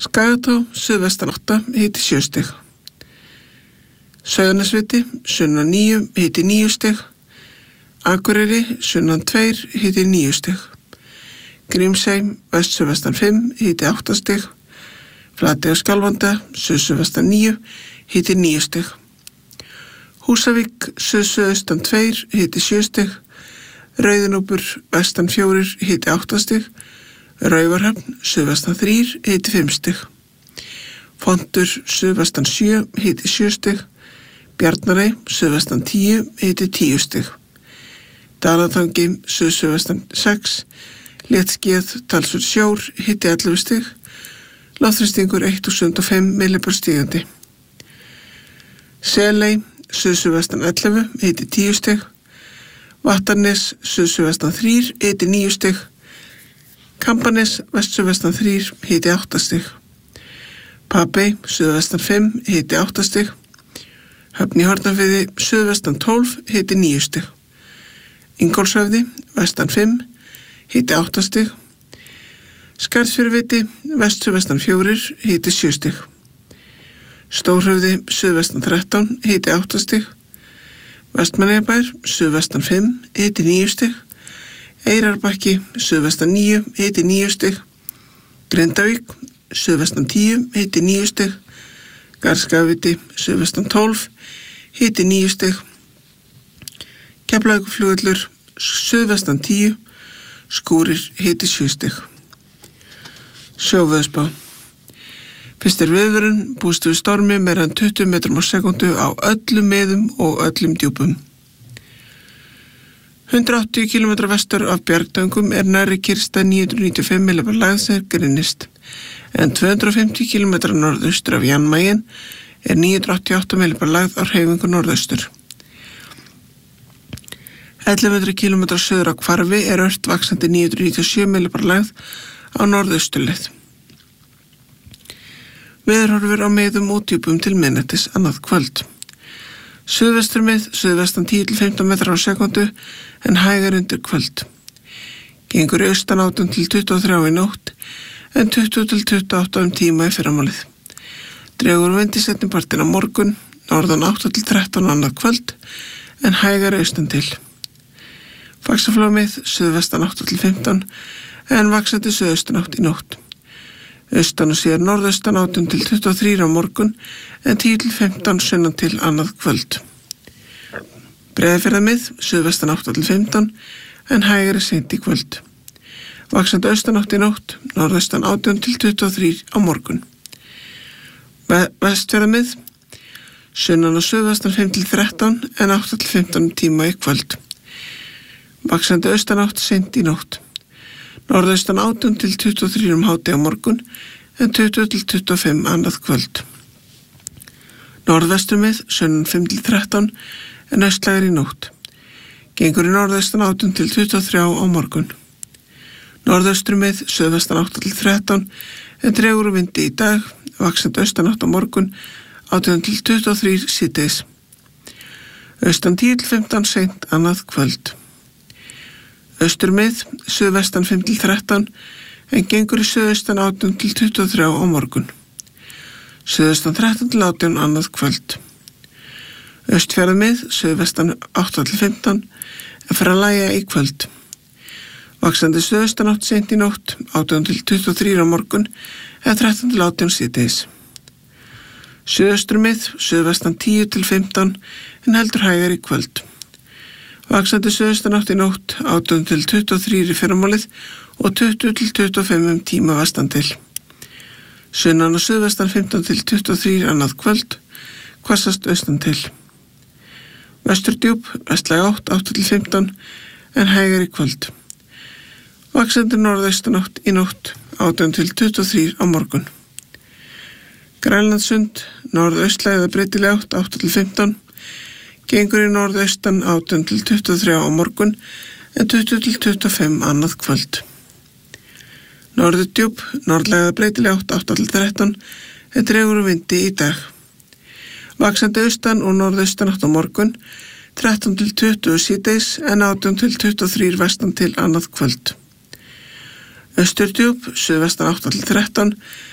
Skagatá, suðvestan 8, hiti 7 stig. Sauðanesviti, sunnan 9, hiti 9 stig. Akureyri, sunnan 2, hiti 9 stig. Grímsey, vest-suðvestan 5, hiti 8 stig. Flatey og Skjálfanda, suð-suðvestan 9, hiti 9 stig. Húsavík, suð-suðaustan 2, hiti 7 stig. Rauðinúpur, vestan 4, hiti 8 stig. Raufarhöfn, suðvestan 3, hiti 5 stig. Fontur, suðvestan 7, hiti 7 stig. Bjarnarey, suðvestan 10, hiti 10 stig. Dalatangi, suðvestan 6, léttskýjað, talsvert sjór, hiti 11 stig. Loftþrýstingur 1005 millibor stigandi. Seley, suðvestan 11, hiti 10 stig. Vattarnes, suðvestan 3, hiti 9 stig. Kambanes, vest-suðvestan 3, hiti 8 stig. Papey, suðvestan 5, hiti 8 stig. Höfn í Hornafirði, suðvestan 12, hiti 9 stig. Ingólfshöfði, vestan 5, hiti 8 stig. Skarðsfjörðviti, vest-suðvestan 4, hiti 7 stig. Stórhöfði, suðvestan 13, hiti 8 stig. Vestmannaeyjabær, suðvestan 5, hiti 9 stig. Eyrarbakki, suðvestan 9, hiti 9 stig. Grindavík, suðvestan 10, hiti 9 stig. Garðskagaviti, suðvestan 12, hiti 9 stig. Keflavíkurflugvöllur, suðvestan 10, skúrir, hiti 7 stig. Sjóveðurspá. Fyrst viðvörun, búist við stormi meira en 20 metrum á sekundu á öllum miðum og öllum djúpum. 180 km vestur af Bjargtöngum nærri kyrrstað 995 millibor lægð sem Grynnist, en 250 km norðaustur af Jan Mayen 988 millibor lægð á hreyfingu norðaustur. 1100 km suður á Hvarfi ört vaxandi 997 millibor lægð á norðausturleið. Veðurhorfur á miðum og djúpum til miðnættis annað kvöld. Suðvesturmið, suðvestan 10-15 metrar á sekundu en hægar undir kvöld. Gengur austan 18 til 23 í nótt en 20 til 28 tíma í fyrramálið. Dregur vindi seinni partinn á morgun, norðan 8 til 13 annað kvöld en hægar austan til. Faxaflómið, suðvestan 8 til 15 en vaxandi suðaustan 8 í nótt. Austan og síðan norðaustan 18 til 23 á morgun en 10 til 15 sunnan til annað kvöld. Breiðafjarðarmið, suðvestan 8 til 15 en hægari seint í kvöld. Vaxandi austan 8 í nótt, norðaustan 18 til 23 á morgun. Vestfjarðarmið, sunnan og suðvestan 5 til 13 en 8 til 15 tíma í kvöld. Vaxandi austan 8 seint í nótt. Norðaustan 18 til 23 háti á morgun en 20 til 25 annað kvöld. Norðvesturmið, sunnan 5 til 13 en austlægari í nótt. Gengur í norðaustan 18 til 23 á morgun. Norðausturmið, suðvestan 8 til 13 en dregur úr vindi í dag, vaxandi austan 8 á morgun, 18 til 23 síðdegis. Austan 10 til 15 seint annað kvöld. Austurmið, suðvestan 5 til 13 en gengur í suðaustan 18 til 23 á morgun. Suðaustan 13 til 18 annað kvöld. Austfjarðarmið, suðvestan 8 til 15 en fer að lægja í kvöld. Vaxandi suðaustan 8 seint í nótt, 18 til 23 á morgun en 13 til 18 síðdegis. Suðausturmið, suðvestan 10 til 15 en heldur hægar í kvöld. Vaxandi suðaustan 8 í nótt, 18 til 23 í fyrramálið og 20 til 25 tíma vestan til. Sunnan og suðvestan 15 til 23 annað kvöld, hvassast austan til. Vesturdjúp, vestlæg 8 til 15 en hægar í kvöld. Vaxandi norðaustan 8 í nótt, 18 til 23 á morgun. Grænlandssund, norðaustlæg eða breytileg 8 til 15. Gengur í norðaustan 18 til 23 á morgun en 20 til 25 annað kvöld. Norðurdjúp, norðlæg eða breytileg 8 til 13 en dregur úr vindi í dag. Vaxandi austan og norðaustan 8 á morgun, 13 til 20 síðdegis en 18 til 23 vestan til annað kvöld. Austurdjúp, suðvestan 8 til 13